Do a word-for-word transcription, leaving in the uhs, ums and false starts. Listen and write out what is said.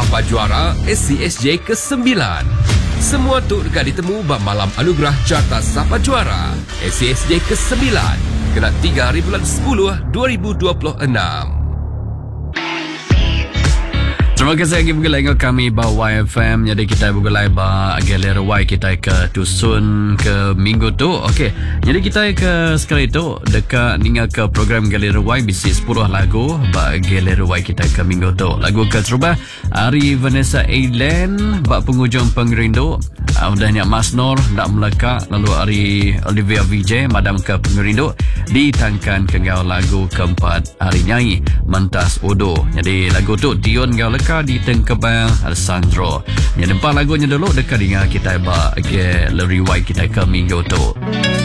Sapa Juara S C S J kesembilan. Semua tu dekat ditemu ba malam anugerah Carta Sapa Juara S C S J kesembilan. Kena tiga hari bulan sepuluh dua ribu dua puluh enam. Terima kasih lagi bergulai dengan kami bawa Y F M. Jadi kita bergulai ba Galera Y kita ke Tusun ke minggu tu. Okey. Jadi kita ke sekali tu dekat ninga ke program Galera Y bisi sepuluh lagu ba Galera Y kita ke minggu tu. Lagu ke terubah Ari Vanessa Aileen ba penghujung pengerindu. Uh, udahnya Mas Nur nak melekat. Lalu Ari Olivia V J Madam ke pengerindu. Ditangkan ke gau lagu keempat Ari Nyai Mentas Udo. Jadi lagu tu Dion gau lekat di Tengkebang Alessandro. Yang empat lagunya dulu dekat dengan kita ba Galera Y kita ke minggu tu.